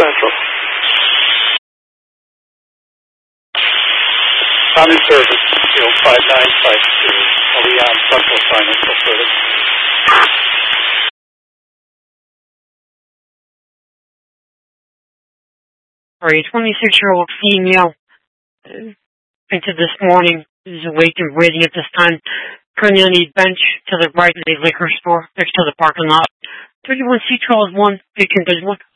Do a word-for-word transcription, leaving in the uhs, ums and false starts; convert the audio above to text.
Central. I'm in service, field five nine five two. I'll be on Central sign until further. Sorry, a twenty-six-year-old female uh, entered this morning, is awake and waiting at this time. Currently on the bench to the right of the liquor store next to the parking lot. thirty-one C twelve one, fifteen thirty-one.